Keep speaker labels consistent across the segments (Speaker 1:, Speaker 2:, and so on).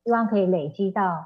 Speaker 1: 希望可以累积到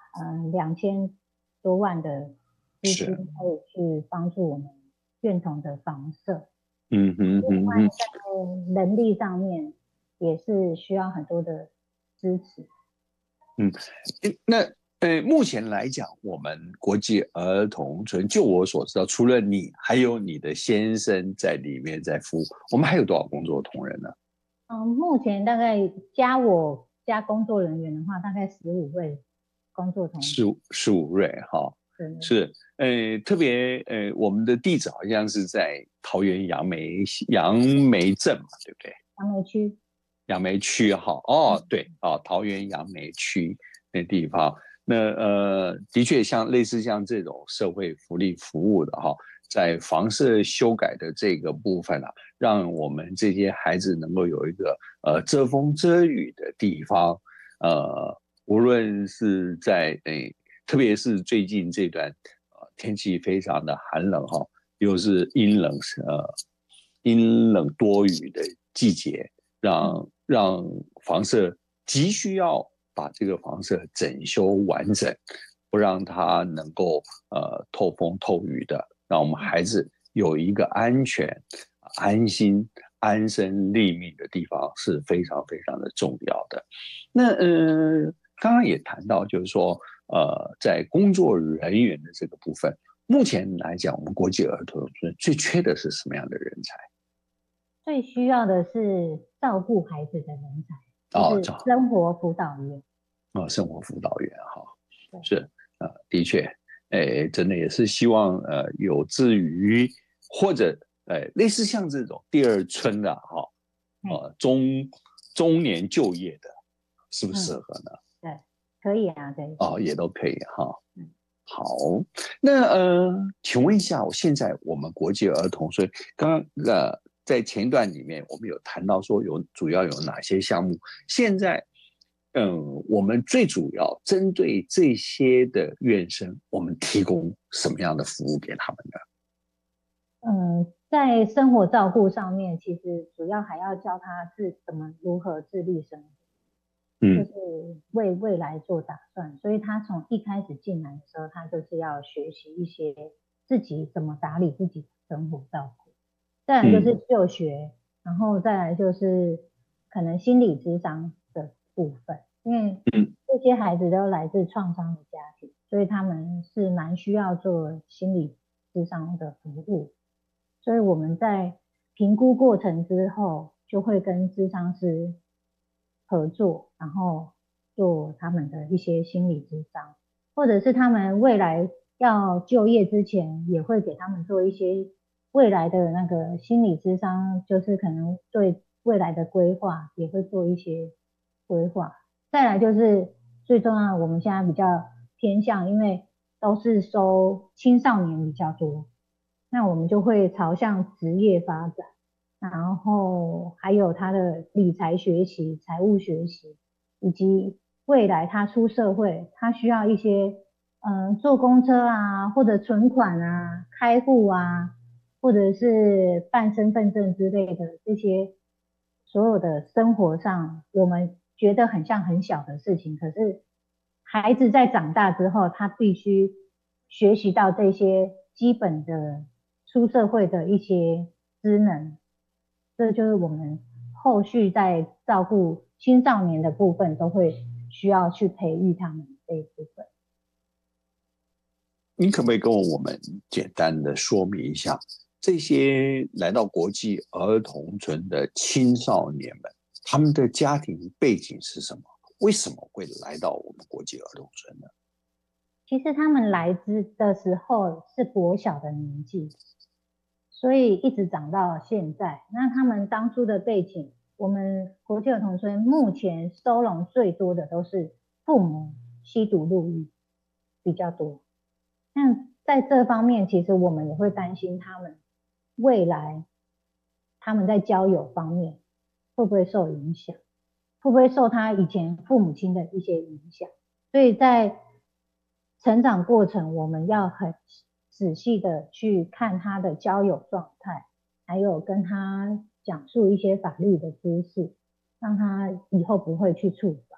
Speaker 1: 2000多万的资金，可以去帮助我们院童的房舍。另外在人力上面也是需要很多的支持。
Speaker 2: 那目前来讲，我们国际儿童村，就我所知道，除了你，还有你的先生在里面在服务，我们还有多少工作同仁呢？
Speaker 1: 目前大概我加工作人员的话，大概15位工作同仁。
Speaker 2: 15位哈，是特别我们的地址好像是在桃园杨梅镇嘛，对不对？杨梅区哈，对桃园杨梅区那地方，那的确类似像这种社会福利服务的哈，在房舍修改的这个部分啊，让我们这些孩子能够有一个遮风遮雨的地方，无论是在特别是最近这段天气非常的寒冷哈，又是阴冷多雨的季节，让房舍急需要把这个房舍整修完整，不让它能够透风透雨的，让我们孩子有一个安全、安心、安身立命的地方是非常非常的重要的。那刚刚也谈到，就是说在工作人员的这个部分，目前来讲，我们国际儿童村最缺的是什么样的人才？
Speaker 1: 最需要的是照顾孩子的人才，就是生活辅导员。
Speaker 2: 生活辅导员哈，是的确，真的也是希望有志于或者类似像这种第二春的哈，中年就业的，是不是适合呢？
Speaker 1: 对，可以啊，对。
Speaker 2: 也都可以哈。好，那请问一下，现在我们国际儿童村刚刚在前一段里面，我们有谈到说主要有哪些项目？现在我们最主要针对这些的院生，我们提供什么样的服务给他们
Speaker 1: 呢？在生活照顾上面，其实主要还要教他是如何自立生活，就是为未来做打算。所以他从一开始进来的时候，他就是要学习一些自己怎么打理自己的生活照顾。再来就是就学，然后再来就是可能心理咨商的部分，因为这些孩子都来自创伤的家庭，所以他们是蛮需要做心理咨商的服务。所以我们在评估过程之后，就会跟咨商师合作，然后做他们的一些心理咨商，或者是他们未来要就业之前，也会给他们做一些未来的那个心理咨商，就是可能对未来的规划也会做一些规划。再来就是最重要的，我们现在比较偏向，因为都是收青少年比较多，那我们就会朝向职业发展，然后还有他的理财学习、财务学习，以及未来他出社会，他需要一些坐公车啊，或者存款啊、开户啊，或者是办身份证之类的这些所有的生活上，我们觉得很像很小的事情，可是孩子在长大之后，他必须学习到这些基本的出社会的一些职能，这就是我们后续在照顾青少年的部分都会需要去培育他们这一部分。
Speaker 2: 您可不可以跟我们简单的说明一下，这些来到国际儿童村的青少年们，他们的家庭背景是什么？为什么会来到我们国际儿童村呢？
Speaker 1: 其实他们来的时候是国小的年纪，所以一直长到现在。那他们当初的背景，我们国际儿童村目前收容最多的都是父母吸毒入狱比较多。那在这方面，其实我们也会担心他们未来他们在交友方面会不会受影响，会不会受他以前父母亲的一些影响。所以在成长过程，我们要很仔细的去看他的交友状态，还有跟他讲述一些法律的知识，让他以后不会去触法。